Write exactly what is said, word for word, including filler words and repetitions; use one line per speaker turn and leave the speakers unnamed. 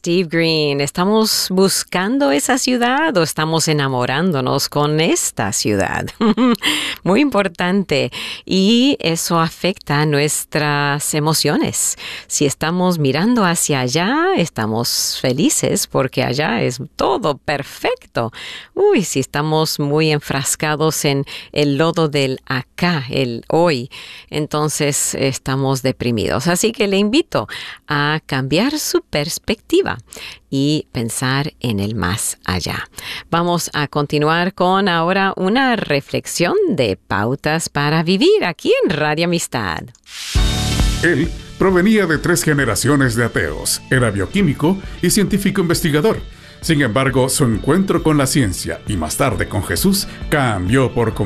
Steve Green. ¿Estamos buscando esa ciudad o estamos enamorándonos con esta ciudad? Muy importante. Y eso afecta nuestras emociones. Si estamos mirando hacia allá, estamos felices porque allá es todo perfecto. Uy, si estamos muy enfrascados en el lodo del acá, el hoy, entonces estamos deprimidos. Así que le invito a cambiar su perspectiva y pensar en el más allá. Vamos a continuar con ahora una reflexión de pautas para vivir aquí en Radio Amistad.
Él provenía de tres generaciones de ateos, era bioquímico y científico investigador. Sin embargo, su encuentro con la ciencia y más tarde con Jesús cambió por completo